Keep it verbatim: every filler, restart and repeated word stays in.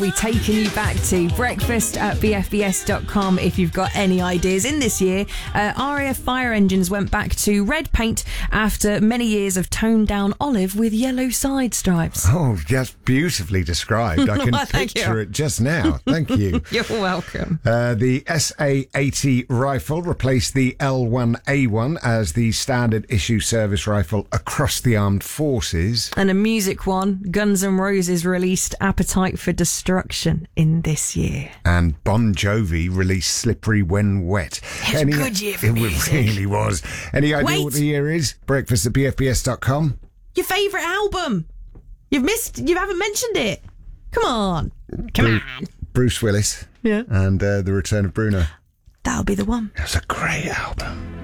We've taken you back to breakfast at b f b s dot com if you've got any ideas. In this year, uh, R A F Fire Engines went back to red paint after many years of toned down olive with yellow side stripes. Oh, that's beautifully described. I can Well, thank picture you. it just now. Thank you. You're welcome. Uh, the S A eighty rifle replaced the L one A one as the standard issue service rifle across the armed forces. And a music one, Guns N' Roses released Appetite for Destruction in this year. And Bon Jovi released Slippery When Wet. It was a good year for It music. really was. Any idea Wait. what the year is? Breakfast at b f b s dot com. Your favourite album? You've missed, you haven't mentioned it. Come on. Come Bru- on. Bruce Willis. Yeah. And uh, The Return of Bruno. That'll be the one. It was a great album.